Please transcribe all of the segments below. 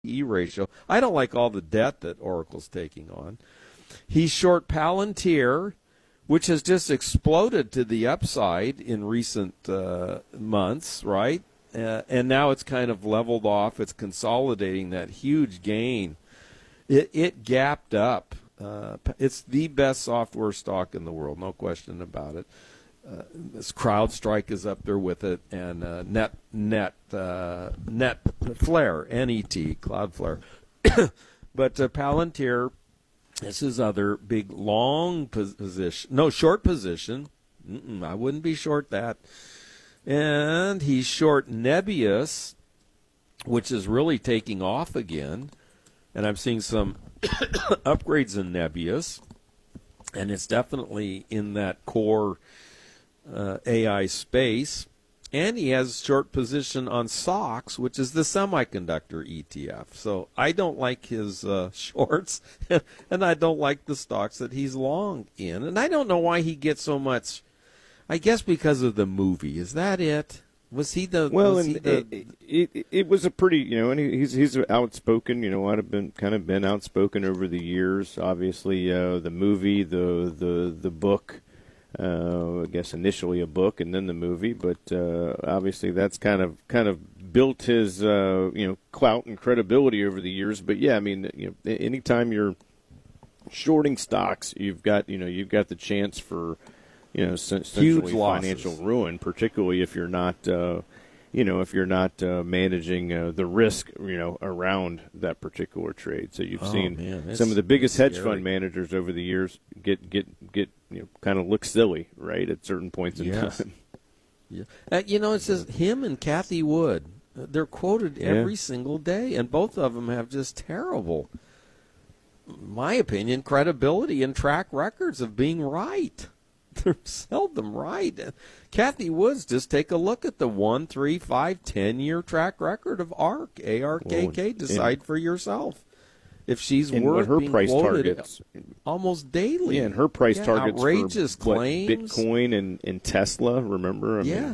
P/E ratio. I don't like all the debt that Oracle's taking on. He's short Palantir, which has just exploded to the upside in recent months, right? And now it's kind of leveled off. It's consolidating that huge gain. It gapped up. It's the best software stock in the world, no question about it. This CrowdStrike is up there with it, and Netflare, N-E-T, Cloudflare. But Palantir, this is other big long position. No, short position. I wouldn't be short that. And he's short Nebius, which is really taking off again. And I'm seeing some upgrades in Nebius. And it's definitely in that core AI space. And he has short position on SOX, which is the semiconductor ETF. So I don't like his shorts, and I don't like the stocks that he's long in. And I don't know why he gets so much. I guess because of the movie. Is that it? Was he the? Well, was and he the, it was a pretty, and he's outspoken. I've been outspoken over the years. Obviously, the movie, the book. I guess initially a book and then the movie, but obviously that's kind of built his clout and credibility over the years. But yeah, I mean, anytime you're shorting stocks, you've got the chance for essentially financial ruin, particularly if you're not managing the risk around that particular trade. So you've seen some of the biggest hedge fund managers over the years get kind of look silly, right, at certain points in time. Yeah. It says him and Cathie Wood. They're quoted every single day, and both of them have just terrible, in my opinion, credibility and track records of being right. They're seldom right. Cathie Woods, just take a look at the 1, 3, 5, 10-year track record of ARK, ARKK. Decide for yourself if she's worth her being price quoted targets almost daily. Yeah, and her price targets outrageous for claims. Bitcoin and Tesla. Remember? I mean,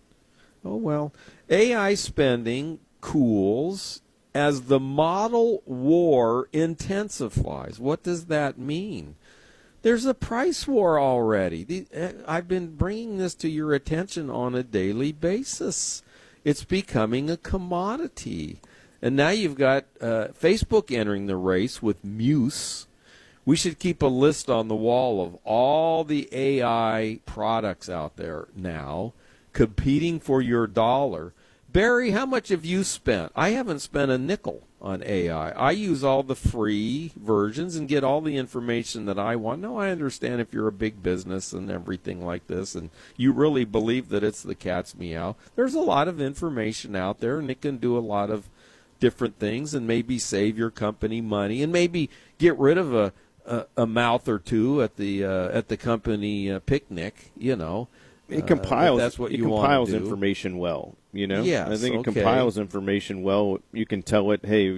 oh well, AI spending cools as the model war intensifies. What does that mean? There's a price war already. I've been bringing this to your attention on a daily basis. It's becoming a commodity. And now you've got Facebook entering the race with Muse. We should keep a list on the wall of all the AI products out there now competing for your dollar. Barry, how much have you spent? I haven't spent a nickel on AI. I use all the free versions and get all the information that I want. No, I understand if you're a big business and everything like this and you really believe that it's the cat's meow. There's a lot of information out there, and it can do a lot of different things and maybe save your company money and maybe get rid of a mouth or two at the company picnic, It compiles. That's what you compiles want to do. Information well. Yes, I think it compiles information well. You can tell it, hey,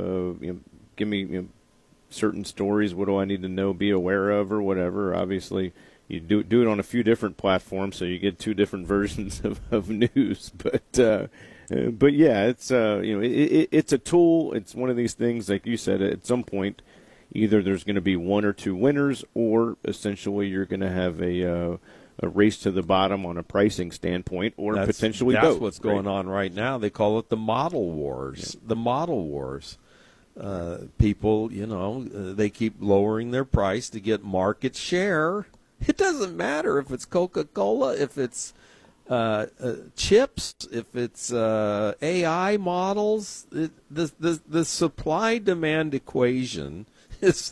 give me certain stories. What do I need to know? Be aware of, or whatever. Obviously, you do it on a few different platforms, so you get two different versions of news. But yeah, it's it's a tool. It's one of these things, like you said. At some point, either there's going to be one or two winners, or essentially you're going to have a race to the bottom on a pricing standpoint, or potentially both. That's what's going on right now. They call it the model wars. Yeah. The model wars. People, they keep lowering their price to get market share. It doesn't matter if it's Coca-Cola, if it's chips, if it's AI models. The supply-demand equation is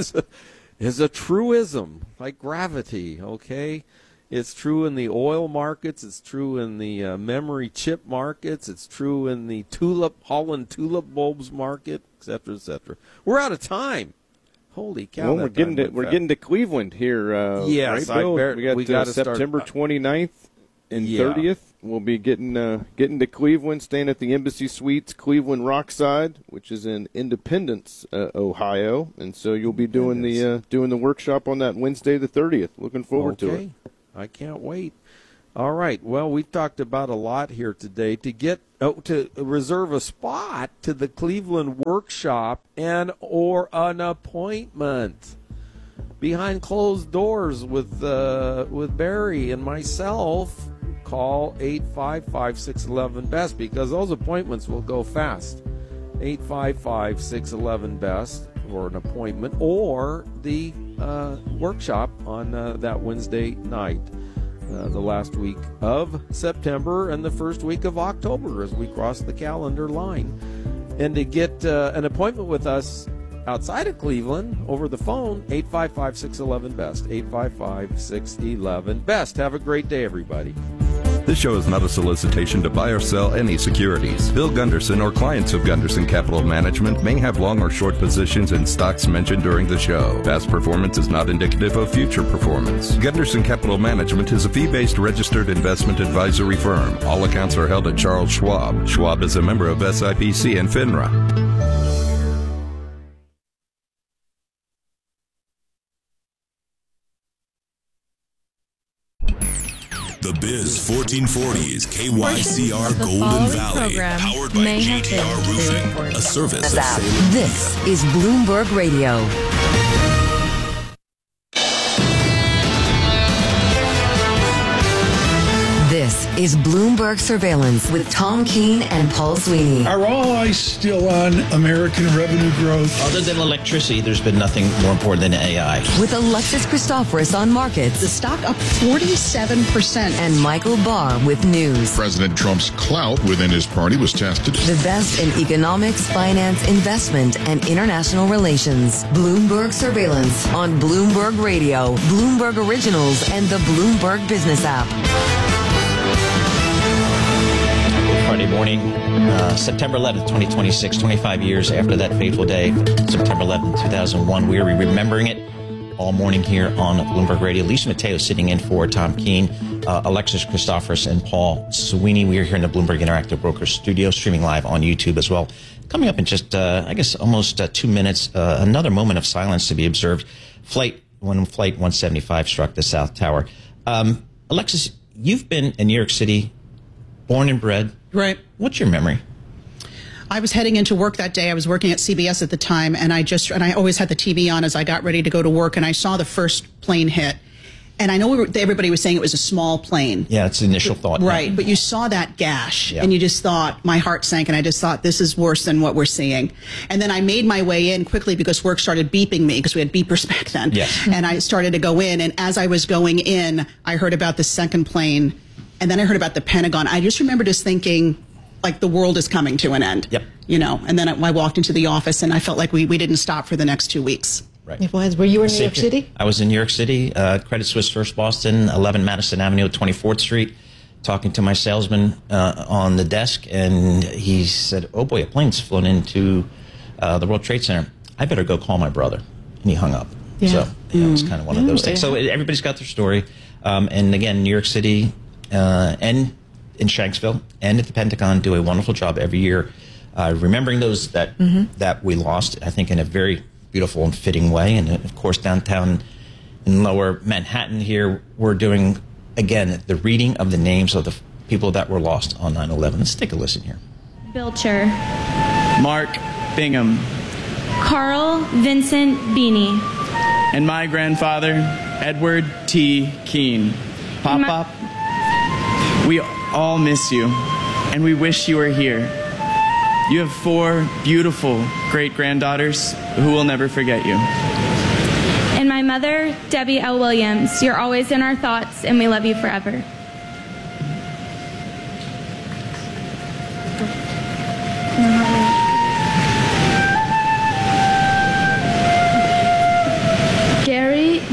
a truism, like gravity, okay? It's true in the oil markets. It's true in the memory chip markets. It's true in the Holland tulip bulbs market, et cetera, et cetera. We're out of time. Holy cow! Well, we're getting to Cleveland here. Yes, right, Bill? We got September 29th and 30th. We'll be getting to Cleveland, staying at the Embassy Suites, Cleveland Rockside, which is in Independence, Ohio, and so you'll be doing the workshop on that Wednesday the 30th. Looking forward to it. I can't wait. All right. Well, we've talked about a lot here today. To reserve a spot to the Cleveland workshop and or an appointment behind closed doors with Barry and myself, call 855-611-BEST, because those appointments will go fast. 855-611-BEST for an appointment, or the workshop on that Wednesday night, the last week of September and the first week of October as we cross the calendar line. And to get an appointment with us outside of Cleveland over the phone, 855-611-BEST, 855-611-BEST. Have a great day, everybody. This show is not a solicitation to buy or sell any securities. Bill Gunderson or clients of Gunderson Capital Management may have long or short positions in stocks mentioned during the show. Past performance is not indicative of future performance. Gunderson Capital Management is a fee-based registered investment advisory firm. All accounts are held at Charles Schwab. Schwab is a member of SIPC and FINRA. The Biz 1440 is KYCR Golden Valley, powered by JTR Roofing, a service of Salem. This is Bloomberg Radio. This is Bloomberg Surveillance with Tom Keene and Paul Sweeney. Are all eyes still on American revenue growth? Other than electricity, there's been nothing more important than AI. With Alexis Christoforous on markets. The stock up 47%. And Michael Barr with news. President Trump's clout within his party was tested. The best in economics, finance, investment, and international relations. Bloomberg Surveillance on Bloomberg Radio, Bloomberg Originals, and the Bloomberg Business app. Friday morning, September 11th, 2026, 25 years after that fateful day, September 11th, 2001. We are remembering it all morning here on Bloomberg Radio. Lisa Mateo sitting in for Tom Keene, Alexis Christoforous, and Paul Sweeney. We are here in the Bloomberg Interactive Brokers studio, streaming live on YouTube as well. Coming up in just, almost 2 minutes, another moment of silence to be observed. When Flight 175 struck the South Tower. Alexis, you've been in New York City, born and bred. Right. What's your memory? I was heading into work that day. I was working at CBS at the time, and I always had the TV on as I got ready to go to work, and I saw the first plane hit. And I know everybody was saying it was a small plane. Yeah, it's the initial thought. Right, but you saw that gash, and you just thought, my heart sank, and I just thought, this is worse than what we're seeing. And then I made my way in quickly because work started beeping me, because we had beepers back then. Yes. And I started to go in, and as I was going in, I heard about the second plane, and then I heard about the Pentagon. I just remember just thinking, like, the world is coming to an end. Yep. You know, and then I walked into the office, and I felt like we didn't stop for the next 2 weeks. Right. Were you in New York City? I was in New York City, Credit Suisse First Boston, 11 Madison Avenue, 24th Street, talking to my salesman on the desk, and he said, oh boy, a plane's flown into the World Trade Center. I better go call my brother. And he hung up. Yeah. So it's kind of one of those things. So everybody's got their story. And again, New York City and in Shanksville and at the Pentagon do a wonderful job every year remembering those that we lost, I think, in a very beautiful and fitting way. And of course, downtown in lower Manhattan here, we're doing, again, the reading of the names of the people that were lost on 9/11. Let's take a listen here. Bilcher. Mark Bingham. Carl Vincent Beeney. And my grandfather, Edward T. Keene. Pop-Pop, we all miss you, and we wish you were here. You have 4 beautiful great-granddaughters who will never forget you. And my mother, Debbie L. Williams. You're always in our thoughts, and we love you forever.